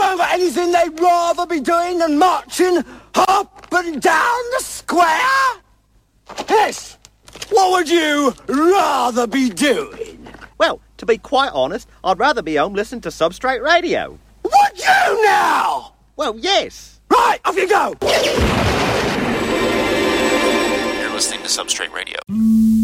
haven't got anything they'd rather be doing than marching up and down the square? Yes. What would you rather be doing? Well, to be quite honest, I'd rather be home listening to Substrate Radio. Would you now? Well, yes. Right, off you go. You're listening to Substrate Radio.